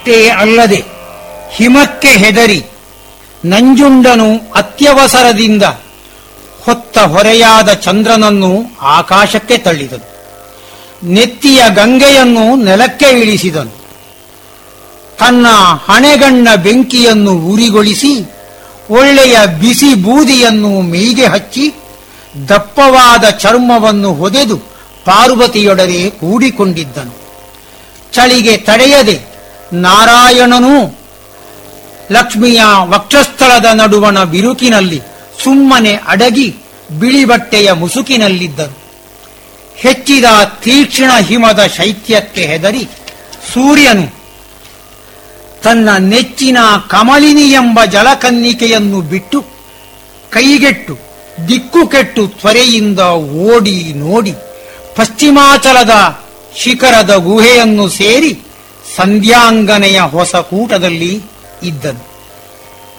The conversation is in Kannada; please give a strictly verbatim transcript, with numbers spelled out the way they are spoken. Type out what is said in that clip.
ಅಷ್ಟೇ ಅಲ್ಲದೆ ಹಿಮಕ್ಕೆ ಹೆದರಿ ನಂಜುಂಡನು ಅತ್ಯವಸರದಿಂದ ಹೊತ್ತ ಹೊರೆಯಾದ ಚಂದ್ರನನ್ನು ಆಕಾಶಕ್ಕೆ ತಳ್ಳಿದನು. ನೆತ್ತಿಯ ಗಂಗೆಯನ್ನು ನೆಲಕ್ಕೆ ಇಳಿಸಿದನು. ತನ್ನ ಹಣೆಗಣ್ಣ ಬೆಂಕಿಯನ್ನು ಉರಿಗೊಳಿಸಿ ಒಳ್ಳೆಯ ಬಿಸಿ ಬೂದಿಯನ್ನು ಮೈಗೆ ಹಚ್ಚಿ ದಪ್ಪವಾದ ಚರ್ಮವನ್ನು ಹೊದೆದು ಪಾರ್ವತಿಯೊಡನೆ ಕೂಡಿಕೊಂಡಿದ್ದನು. ಚಳಿಗೆ ತಡೆಯದೆ ನಾರಾಯಣನೂ ಲಕ್ಷ್ಮಿಯ ವಕ್ಷಸ್ಥಳದ ನಡುವಣ ಬಿರುಕಿನಲ್ಲಿ ಸುಮ್ಮನೆ ಅಡಗಿ ಬಿಳಿ ಬಟ್ಟೆಯ ಮುಸುಕಿನಲ್ಲಿದ್ದರು. ಹೆಚ್ಚಿದ ತೀಕ್ಷ್ಣ ಹಿಮದ ಶೈತ್ಯಕ್ಕೆ ಹೆದರಿ ಸೂರ್ಯನು ತನ್ನ ನೆಚ್ಚಿನ ಕಮಲಿನಿ ಎಂಬ ಜಲಕನ್ನಿಕೆಯನ್ನು ಬಿಟ್ಟು ಕೈಗೆಟ್ಟು ದಿಕ್ಕು ಕೆಟ್ಟು ತ್ವರೆಯಿಂದ ಓಡಿ ನೋಡಿ ಪಶ್ಚಿಮಾಚಲದ ಶಿಖರದ ಗುಹೆಯನ್ನು ಸೇರಿ ಸಂಧ್ಯಾಂಗನೆಯ ಹೊಸ ಕೂಟದಲ್ಲಿ ಇದ್ದನು.